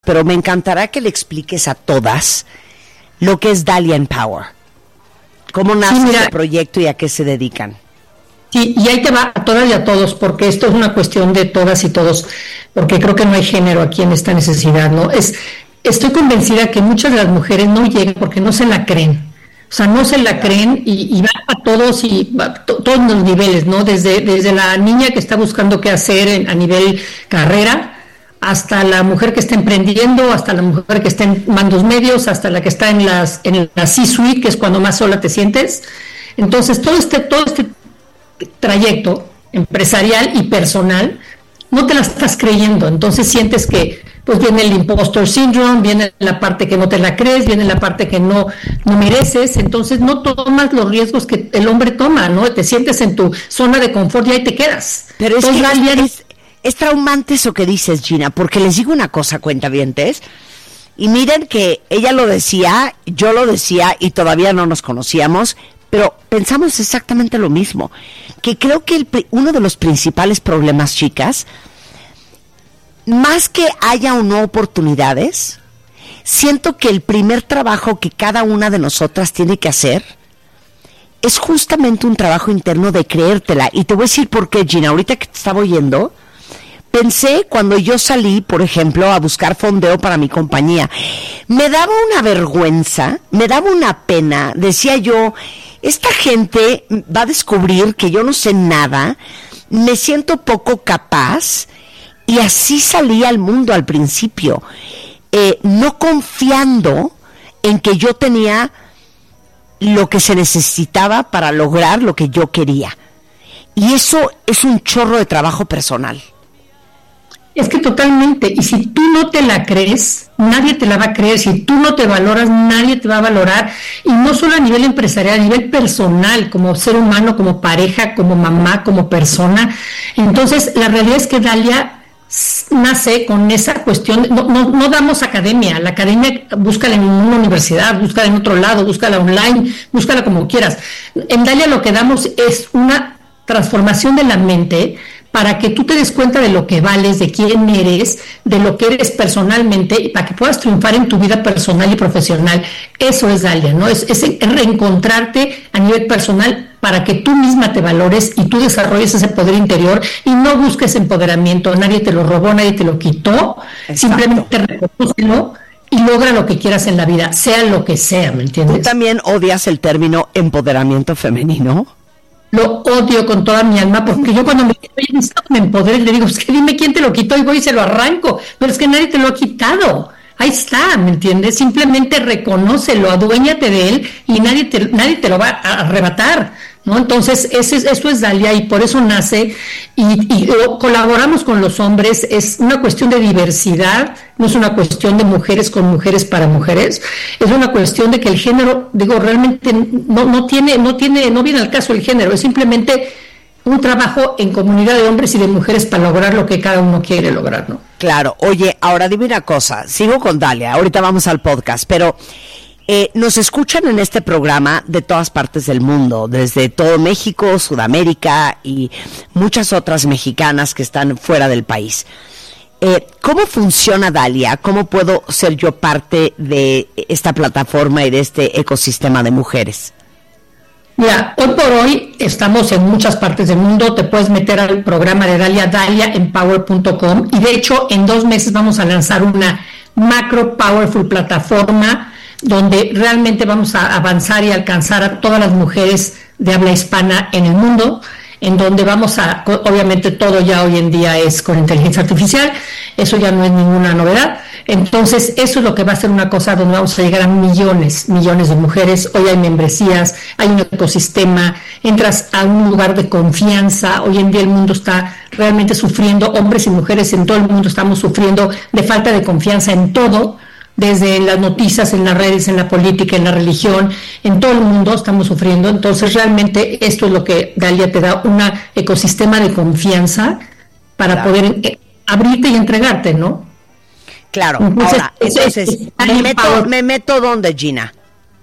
pero me encantará que le expliques a todas lo que es Dahlia Empower. ¿Cómo nace este proyecto y a qué se dedican? Sí, y ahí te va a todas y a todos, porque esto es una cuestión de todas y todos, porque creo que no hay género aquí en esta necesidad, ¿no? Estoy convencida que muchas de las mujeres no llegan porque no se la creen. O sea, no se la creen y va a todos todos los niveles, ¿no? Desde la niña que está buscando qué hacer a nivel carrera, hasta la mujer que está emprendiendo, hasta la mujer que está en mandos medios, hasta la que está en la C-suite, que es cuando más sola te sientes. Entonces, todo este trayecto empresarial y personal, no te la estás creyendo. Entonces sientes que pues viene el impostor syndrome, viene la parte que no te la crees, viene la parte que no mereces, entonces no tomas los riesgos que el hombre toma, ¿no? Te sientes en tu zona de confort y ahí te quedas. Pero es traumante eso que dices, Gina, porque les digo una cosa, cuentavientes, y miren que ella lo decía, yo lo decía y todavía no nos conocíamos, pero pensamos exactamente lo mismo, que creo que uno de los principales problemas, chicas, más que haya o no oportunidades, siento que el primer trabajo que cada una de nosotras tiene que hacer es justamente un trabajo interno de creértela. Y te voy a decir por qué, Gina. Ahorita que te estaba oyendo, pensé cuando yo salí, por ejemplo, a buscar fondeo para mi compañía, me daba una vergüenza, me daba una pena. Decía yo, esta gente va a descubrir que yo no sé nada, me siento poco capaz. Y así salí al mundo al principio, no confiando en que yo tenía lo que se necesitaba para lograr lo que yo quería. Y eso es un chorro de trabajo personal. Es que totalmente, y si tú no te la crees, nadie te la va a creer. Si tú no te valoras, nadie te va a valorar. Y no solo a nivel empresarial, a nivel personal, como ser humano, como pareja, como mamá, como persona. Entonces, la realidad es que Dahlia nace con esa cuestión. No damos academia. La academia búscala en una universidad, búscala en otro lado, búscala online, búscala como quieras. En Dahlia lo que damos es una transformación de la mente para que tú te des cuenta de lo que vales, de quién eres, de lo que eres personalmente, y para que puedas triunfar en tu vida personal y profesional. Eso es Dahlia, ¿no? Es reencontrarte a nivel personal para que tú misma te valores y tú desarrolles ese poder interior y no busques empoderamiento. Nadie te lo robó, nadie te lo quitó. Exacto. Simplemente reconócelo y logra lo que quieras en la vida, sea lo que sea, ¿me entiendes? ¿Tú también odias el término empoderamiento femenino? Lo odio con toda mi alma, porque yo cuando me empodero, le digo, es que dime quién te lo quitó, y voy y se lo arranco, pero es que nadie te lo ha quitado. Ahí está, ¿me entiendes? Simplemente reconócelo, aduéñate de él y nadie te lo va a arrebatar, ¿no? Entonces, eso es Dahlia, y por eso nace, y colaboramos con los hombres. Es una cuestión de diversidad, no es una cuestión de mujeres con mujeres para mujeres, es una cuestión de que el género, realmente no viene al caso el género, es simplemente un trabajo en comunidad de hombres y de mujeres para lograr lo que cada uno quiere lograr, ¿no? Claro. Oye, ahora dime una cosa, sigo con Dahlia, ahorita vamos al podcast, pero nos escuchan en este programa de todas partes del mundo, desde todo México, Sudamérica y muchas otras mexicanas que están fuera del país. ¿Cómo funciona Dahlia? ¿Cómo puedo ser yo parte de esta plataforma y de este ecosistema de mujeres? Mira, hoy por hoy estamos en muchas partes del mundo. Te puedes meter al programa de Dahlia, dahliaempower.com, y de hecho en 2 meses vamos a lanzar una macro powerful plataforma donde realmente vamos a avanzar y alcanzar a todas las mujeres de habla hispana en el mundo, en donde obviamente todo ya hoy en día es con inteligencia artificial, eso ya no es ninguna novedad. Entonces, eso es lo que va a ser una cosa donde vamos a llegar a millones de mujeres. Hoy hay membresías, hay un ecosistema, entras a un lugar de confianza. Hoy en día el mundo está realmente sufriendo, hombres y mujeres en todo el mundo estamos sufriendo de falta de confianza en todo, desde las noticias, en las redes, en la política, en la religión, en todo el mundo estamos sufriendo. Entonces, realmente esto es lo que Dahlia te da, un ecosistema de confianza para poder abrirte y entregarte, ¿no? Claro. Entonces me meto ¿dónde, Gina?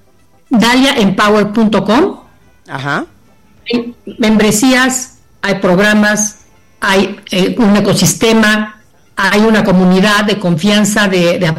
dahliaempower.com. Ajá. Hay membresías, hay programas, hay un ecosistema, hay una comunidad de confianza, de